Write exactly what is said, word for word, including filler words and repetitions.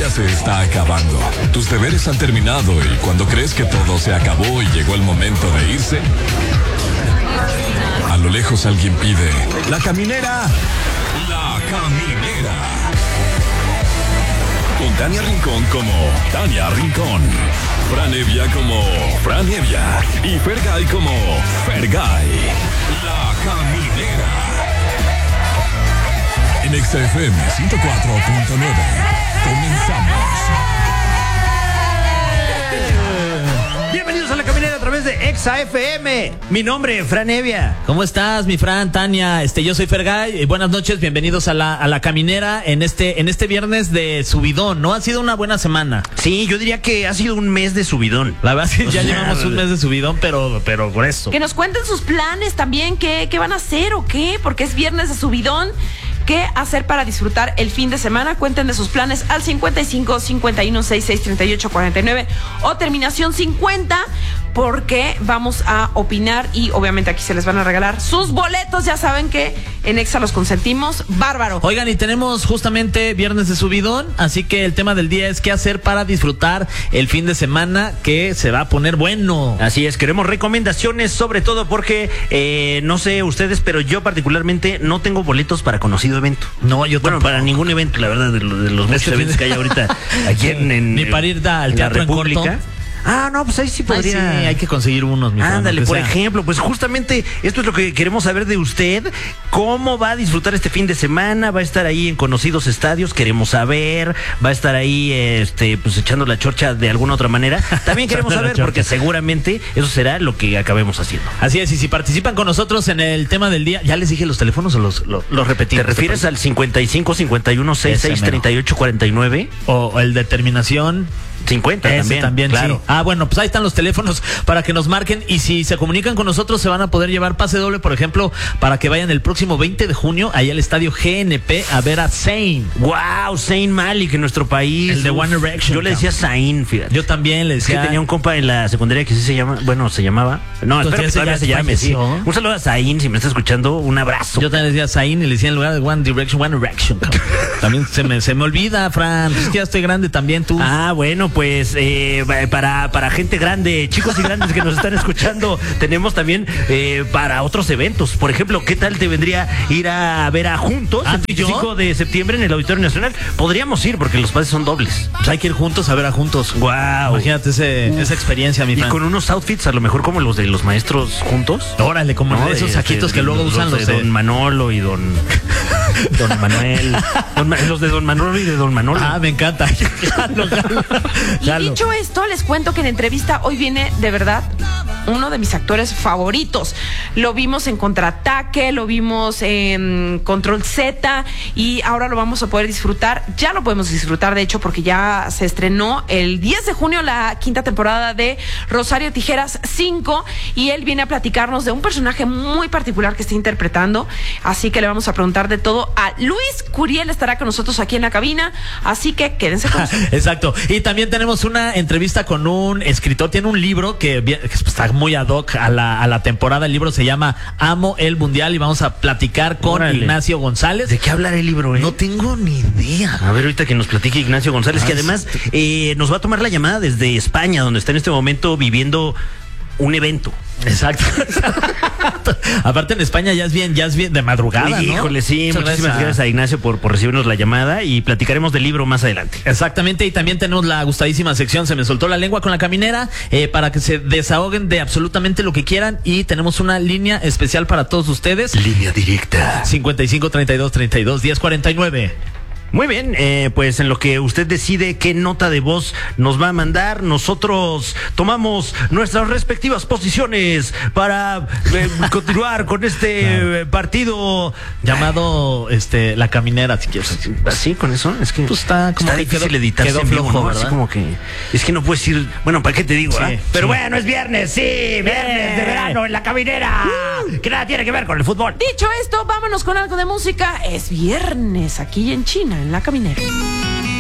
día se está acabando. Tus deberes han terminado y cuando crees que todo se acabó y llegó el momento de irse, a lo lejos alguien pide: ¡La caminera! ¡La caminera! Con Tania Rincón como Tania Rincón, Fran Evia como Fran Evia y Fergay como Fergay. La caminera. En Exa F M ciento cuatro punto nueve. Comenzamos. Bienvenidos a La Caminera a través de Exa F M. Mi nombre es Fran Evia. ¿Cómo estás, mi Fran, Tania? Este, yo soy Fergay. Buenas noches, bienvenidos a la, a la Caminera en este, en este viernes de subidón, ¿no? Ha sido una buena semana. Sí, yo diría que ha sido un mes de subidón. La verdad es que ya llevamos un mes de subidón, pero, pero por eso. Que nos cuenten sus planes también, qué, qué van a hacer o qué, porque es viernes de subidón. ¿Qué hacer para disfrutar el fin de semana? Cuenten de sus planes al cincuenta y cinco, cincuenta y uno, sesenta y seis, treinta y ocho, cuarenta y nueve o terminación cincuenta, porque vamos a opinar y obviamente aquí se les van a regalar sus boletos. Ya saben que en Exa los consentimos. Bárbaro. Oigan, y tenemos justamente viernes de subidón, así que el tema del día es qué hacer para disfrutar el fin de semana, que se va a poner bueno. Así es, queremos recomendaciones, sobre todo porque eh, no sé ustedes, pero yo particularmente no tengo boletos para conocido evento. No, yo Bueno, tampoco. para ningún evento, la verdad, de, lo- de los muchos Este eventos fin- que hay ahorita aquí en, en Ni para ir da- al en la teatro en corto. República. Ah, no, pues ahí sí Ay, podría. sí, hay que conseguir unos, mi Fran, Ándale, aunque por sea. ejemplo, pues justamente esto es lo que queremos saber de usted. ¿Cómo va a disfrutar este fin de semana? ¿Va a estar ahí en conocidos estadios? Queremos saber. ¿Va a estar ahí, este, pues echando la chorcha de alguna otra manera? También queremos Echando la saber, chorcha. porque seguramente eso será lo que acabemos haciendo. Así es, y si participan con nosotros en el tema del día, ¿ya les dije los teléfonos o los, los, los repetimos? ¿Te refieres al cincuenta y cinco, cincuenta y uno, sesenta y seis, Ese mero. treinta y ocho, cuarenta y nueve? O el de terminación. cincuenta Ese también, también, claro. sí. Ah, bueno, pues ahí están los teléfonos para que nos marquen, y si se comunican con nosotros se van a poder llevar pase doble, por ejemplo, para que vayan el próximo veinte de junio ahí al estadio G N P a ver a Zayn. Wow, Zayn Malik en nuestro país. El de Uf, One Direction, Yo le decía Zayn, fíjate. Yo también le Es que decía. tenía un compa en la secundaria que sí se llama, bueno, se llamaba. No, Entonces, espero que ese todavía ya se llame, sí. falleció. Un saludo a Zayn, si me está escuchando, un abrazo. Yo también le decía Zayn y le decía en lugar de One Direction, One Direction. cabrón. También se me, se me olvida, Fran. Es que ya estoy grande también, tú. Ah, bueno, pues eh, para, para gente grande, chicos y grandes que nos están escuchando, tenemos también eh, para otros eventos. Por ejemplo, ¿qué tal te vendría ir a ver a Juntos Ah, el ¿tú y yo? veinticinco de septiembre en el Auditorio Nacional? Podríamos ir porque los pases son dobles. Pues hay que ir juntos a ver a juntos. Wow. Imagínate ese, esa experiencia, mi Y Fran. con unos outfits a lo mejor como los de los maestros juntos. Órale, como ¿No? esos De- saquitos de- que luego los usan los de de... Don Manolo y Don Don Manuel. Don Ma- los de Don Manolo y de Don Manolo. Ah, me encanta. Jalo, jalo, Y jalo. dicho esto, les cuento que en entrevista hoy viene de verdad uno de mis actores favoritos. Lo vimos en Contraataque, lo vimos en Control Z y ahora lo vamos a poder disfrutar. Ya lo podemos disfrutar, de hecho, porque ya se estrenó el diez de junio la quinta temporada de Rosario Tijeras cinco y él viene a platicarnos de un personaje muy particular que está interpretando. Así que le vamos a preguntar de todo a Luis Curiel. Estará con nosotros aquí en la cabina, así que quédense con nosotros. Exacto. Y también tenemos una entrevista con un escritor. Tiene un libro que, vi- que está muy ad hoc a la, a la temporada. El libro se llama Amo el Mundial y vamos a platicar con Órale. Ignacio González. ¿De qué hablará el libro, eh? No tengo ni idea. A ver, ahorita que nos platique Ignacio González, Ah, que además eh, nos va a tomar la llamada desde España, donde está en este momento viviendo un evento. Exacto. Aparte en España ya es bien, ya es bien de madrugada, ¿no? Híjole, sí, Muchas muchísimas a- gracias a Ignacio por, por recibirnos la llamada y platicaremos del libro más adelante. Exactamente, y también tenemos la gustadísima sección Se me soltó la lengua con la caminera, eh, para que se desahoguen de absolutamente lo que quieran, y tenemos una línea especial para todos ustedes. Línea directa. cincuenta y cinco, treinta y dos, treinta y dos, diez, cuarenta y nueve. Muy bien, eh, pues en lo que usted decide qué nota de voz nos va a mandar, nosotros tomamos nuestras respectivas posiciones para eh, continuar con este eh, partido Llamado este La Caminera, si quieres. así con eso. Es que Pues está como que difícil quedó- editarse quedó en vivo, flojo, ¿no? Así ¿verdad? como que es que no puedes decir, bueno, ¿para qué te digo? Sí, ah? Pero sí. bueno, es viernes, sí, viernes de verano en La Caminera, que nada tiene que ver con el fútbol. Dicho esto, vámonos con algo de música. Es viernes aquí en China, en La Caminera.